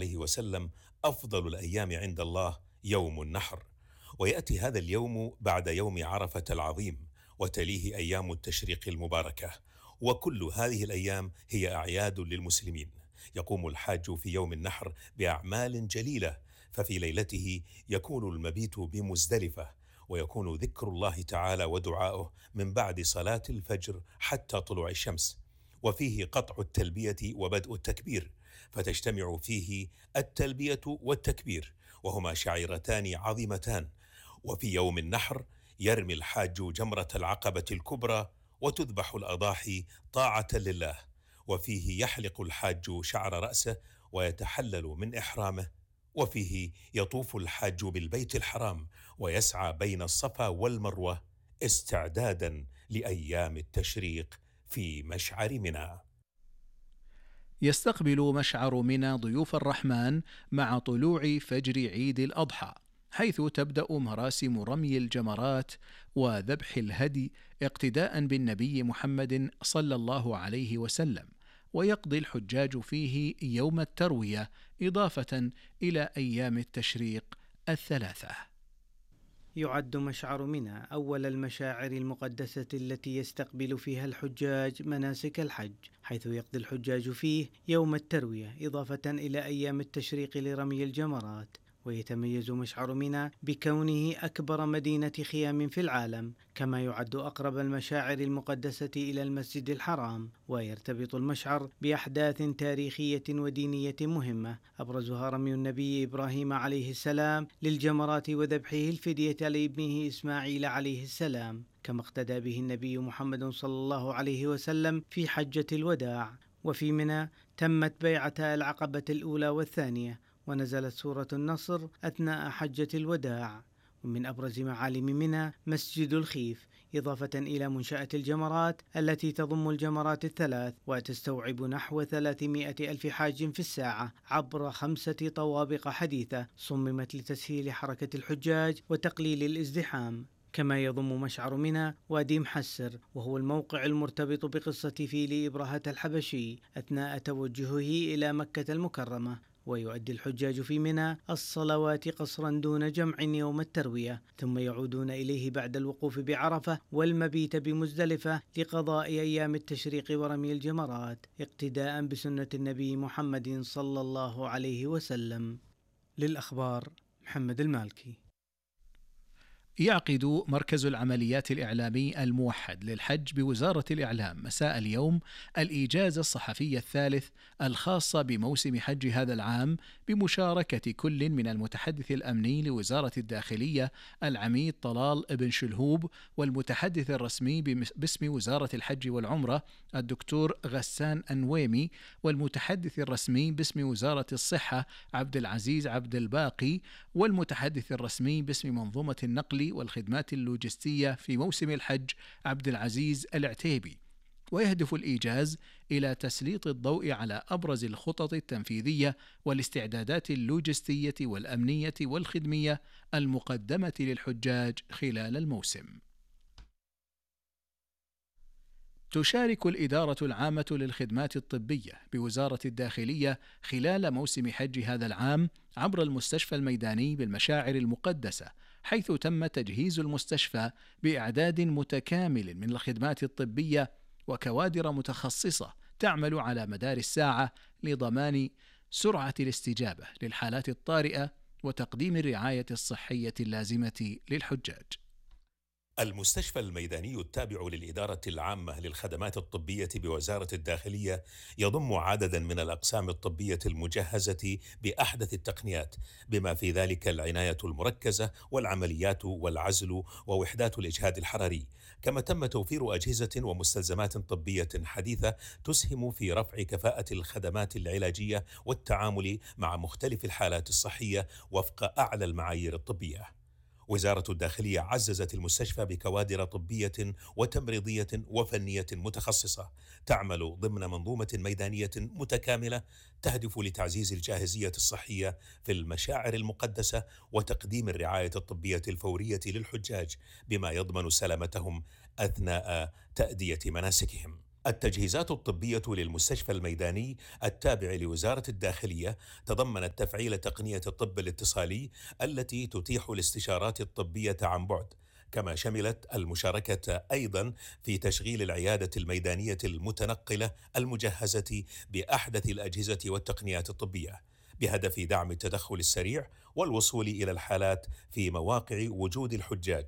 عليه وسلم: أفضل الأيام عند الله يوم النحر. ويأتي هذا اليوم بعد يوم عرفة العظيم، وتليه أيام التشريق المباركة، وكل هذه الأيام هي أعياد للمسلمين. يقوم الحاج في يوم النحر بأعمال جليلة، ففي ليلته يكون المبيت بمزدلفة، ويكون ذكر الله تعالى ودعاؤه من بعد صلاة الفجر حتى طلوع الشمس، وفيه قطع التلبية وبدء التكبير، فتجتمع فيه التلبية والتكبير، وهما شعيرتان عظيمتان. وفي يوم النحر يرمي الحاج جمرة العقبة الكبرى، وتذبح الأضاحي طاعة لله. وفيه يحلق الحاج شعر رأسه ويتحلل من إحرامه. وفيه يطوف الحاج بالبيت الحرام ويسعى بين الصفا والمروة استعدادا لأيام التشريق في مشعر منى. يستقبل مشعر منى ضيوف الرحمن مع طلوع فجر عيد الأضحى، حيث تبدأ مراسم رمي الجمرات وذبح الهدي اقتداء بالنبي محمد صلى الله عليه وسلم، ويقضي الحجاج فيه يوم التروية إضافة إلى أيام التشريق الثلاثة. يعد مشعر منى أول المشاعر المقدسة التي يستقبل فيها الحجاج مناسك الحج، حيث يقضي الحجاج فيه يوم التروية إضافة إلى أيام التشريق لرمي الجمرات. ويتميز مشعر منى بكونه أكبر مدينة خيام في العالم، كما يعد أقرب المشاعر المقدسة إلى المسجد الحرام. ويرتبط المشعر بأحداث تاريخية ودينية مهمة، أبرزها رمي النبي إبراهيم عليه السلام للجمرات وذبحه الفدية لابنه إسماعيل عليه السلام، كما اقتدى به النبي محمد صلى الله عليه وسلم في حجة الوداع. وفي منى تمت بيعة العقبة الأولى والثانية، ونزلت سورة النصر أثناء حجة الوداع. ومن أبرز معالم منى مسجد الخيف، إضافة إلى منشأة الجمرات التي تضم الجمرات الثلاث، وتستوعب نحو 300 ألف حاج في الساعة عبر 5 طوابق حديثة صممت لتسهيل حركة الحجاج وتقليل الازدحام. كما يضم مشعر منى وادي محسر، وهو الموقع المرتبط بقصة فيل إبرهة الحبشي أثناء توجهه إلى مكة المكرمة. ويؤدي الحجاج في منى الصلوات قصرا دون جمع يوم التروية، ثم يعودون إليه بعد الوقوف بعرفة والمبيت بمزدلفة لقضاء أيام التشريق ورمي الجمرات، اقتداء بسنة النبي محمد صلى الله عليه وسلم. للأخبار محمد المالكي. يعقد مركز العمليات الإعلامي الموحد للحج بوزارة الإعلام مساء اليوم الإيجاز الصحفي الثالث الخاص بموسم حج هذا العام، بمشاركة كل من المتحدث الأمني لوزارة الداخلية العميد طلال بن شلهوب، والمتحدث الرسمي باسم وزارة الحج والعمرة الدكتور غسان أنويمي، والمتحدث الرسمي باسم وزارة الصحة عبد العزيز عبد الباقي، والمتحدث الرسمي باسم منظومة النقل والخدمات اللوجستية في موسم الحج عبد العزيز العتيبي. ويهدف الإيجاز إلى تسليط الضوء على أبرز الخطط التنفيذية والاستعدادات اللوجستية والأمنية والخدمية المقدمة للحجاج خلال الموسم. تشارك الإدارة العامة للخدمات الطبية بوزارة الداخلية خلال موسم حج هذا العام عبر المستشفى الميداني بالمشاعر المقدسة، حيث تم تجهيز المستشفى بإعداد متكامل من الخدمات الطبية وكوادر متخصصة تعمل على مدار الساعة لضمان سرعة الاستجابة للحالات الطارئة وتقديم الرعاية الصحية اللازمة للحجاج. المستشفى الميداني التابع للإدارة العامة للخدمات الطبية بوزارة الداخلية يضم عددا من الأقسام الطبية المجهزة بأحدث التقنيات، بما في ذلك العناية المركزة والعمليات والعزل ووحدات الإجهاد الحراري. كما تم توفير أجهزة ومستلزمات طبية حديثة تسهم في رفع كفاءة الخدمات العلاجية والتعامل مع مختلف الحالات الصحية وفق أعلى المعايير الطبية. وزارة الداخلية عززت المستشفى بكوادر طبية وتمريضية وفنية متخصصة تعمل ضمن منظومة ميدانية متكاملة تهدف لتعزيز الجاهزية الصحية في المشاعر المقدسة وتقديم الرعاية الطبية الفورية للحجاج، بما يضمن سلامتهم أثناء تأدية مناسكهم. التجهيزات الطبية للمستشفى الميداني التابع لوزارة الداخلية تضمنت تفعيل تقنية الطب الاتصالي التي تتيح الاستشارات الطبية عن بعد، كما شملت المشاركة أيضا في تشغيل العيادة الميدانية المتنقلة المجهزة بأحدث الأجهزة والتقنيات الطبية، بهدف دعم التدخل السريع والوصول إلى الحالات في مواقع وجود الحجاج.